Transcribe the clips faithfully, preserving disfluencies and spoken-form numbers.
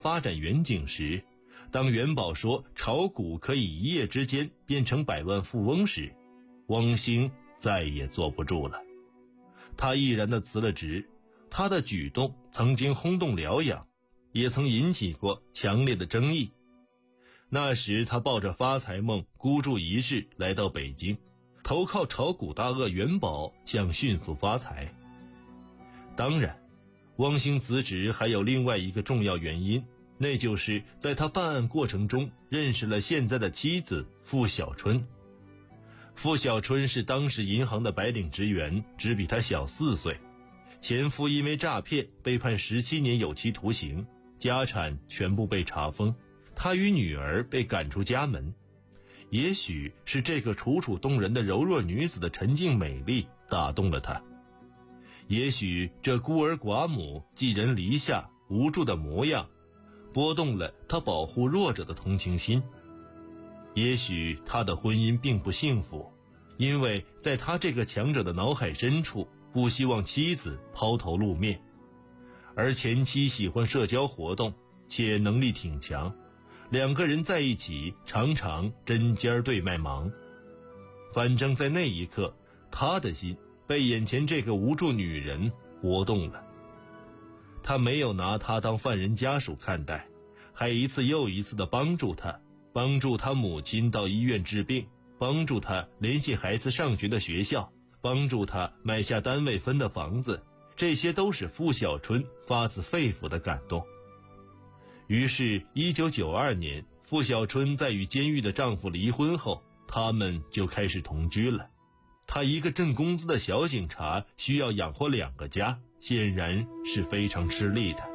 发展远景时，当元宝说炒股可以一夜之间变成百万富翁时，汪兴再也坐不住了。他毅然地辞了职，他的举动曾经轰动辽阳，也曾引起过强烈的争议。那时他抱着发财梦孤注一掷来到北京，投靠炒股大鳄元宝，想迅速发财。当然，汪兴辞职还有另外一个重要原因，那就是在他办案过程中认识了现在的妻子傅小春。傅小春是当时银行的白领职员，只比他小四岁。前夫因为诈骗被判十七年有期徒刑，家产全部被查封，他与女儿被赶出家门。也许是这个楚楚动人的柔弱女子的沉静美丽打动了他，也许这孤儿寡母寄人篱下无助的模样拨动了他保护弱者的同情心。也许他的婚姻并不幸福，因为在他这个强者的脑海深处不希望妻子抛头露面，而前妻喜欢社交活动且能力挺强，两个人在一起常常针尖对麦芒。反正在那一刻，他的心被眼前这个无助女人拨动了。他没有拿她当犯人家属看待，还一次又一次地帮助她，帮助她母亲到医院治病，帮助她联系孩子上学的学校，帮助她买下单位分的房子，这些都是傅小春发自肺腑的感动。于是一九九二年，傅小春在与监狱的丈夫离婚后，他们就开始同居了。她一个挣工资的小警察需要养活两个家，显然是非常吃力的。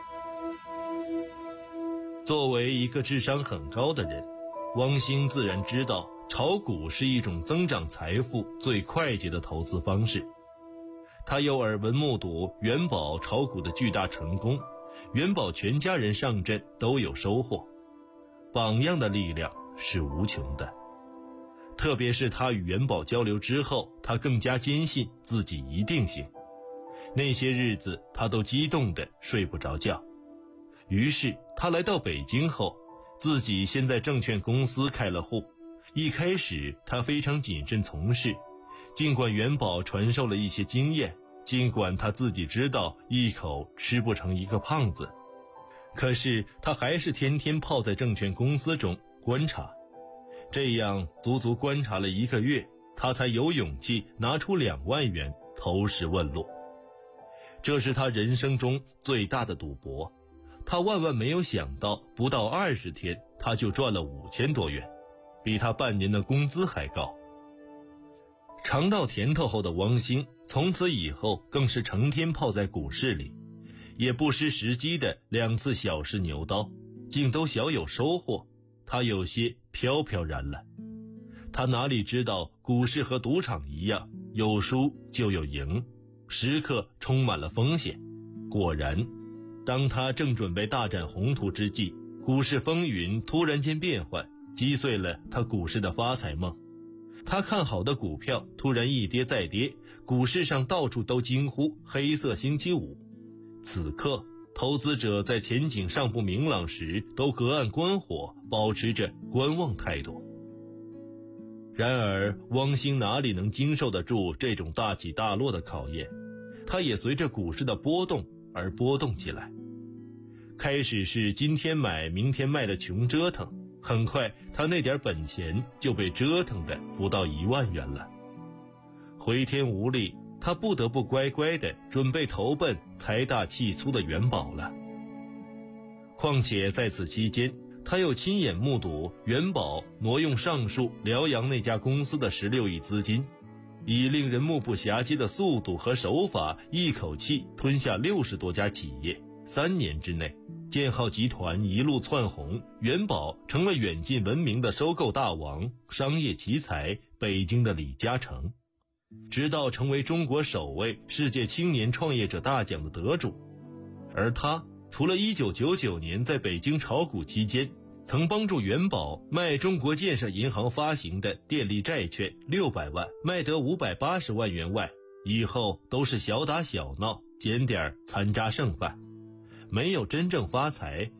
作为一个智商很高的人，汪兴自然知道炒股是一种增长财富最快捷的投资方式。他又耳闻目睹元宝炒股的巨大成功，元宝全家人上阵都有收获。榜样的力量是无穷的，特别是他与元宝交流之后，他更加坚信自己一定行。那些日子他都激动得睡不着觉。于是他来到北京后，自己先在证券公司开了户。一开始他非常谨慎从事，尽管元宝传授了一些经验，尽管他自己知道一口吃不成一个胖子，可是他还是天天泡在证券公司中观察。这样足足观察了一个月，他才有勇气拿出两万元投石问路。这是他人生中最大的赌博。他万万没有想到，不到二十天他就赚了五千多元，比他半年的工资还高。尝到甜头后的汪兴从此以后更是成天泡在股市里，也不失时机的两次小试牛刀，竟都小有收获。他有些飘飘然了。他哪里知道股市和赌场一样，有输就有赢，时刻充满了风险。果然，当他正准备大展宏图之际，股市风云突然间变幻，击碎了他股市的发财梦。他看好的股票突然一跌再跌，股市上到处都惊呼黑色星期五。此刻投资者在前景尚不明朗时都隔岸观火，保持着观望态度。然而汪兴哪里能经受得住这种大起大落的考验，他也随着股市的波动而波动起来。开始是今天买明天卖的穷折腾，很快他那点本钱就被折腾的不到一万元了。回天无力，他不得不乖乖的准备投奔财大气粗的元宝了。况且在此期间，他又亲眼目睹元宝挪用上述辽阳那家公司的十六亿资金，以令人目不暇接的速度和手法，一口气吞下六十多家企业。三年之内，建浩集团一路窜红，元宝成了远近闻名的收购大王，商业奇才，北京的李嘉诚，直到成为中国首位世界青年创业者大奖的得主。而他除了一九九九年在北京炒股期间曾帮助元宝卖中国建设银行发行的电力债券六百万，卖得五百八十万元外，以后都是小打小闹，捡点残渣剩饭，没有真正发财，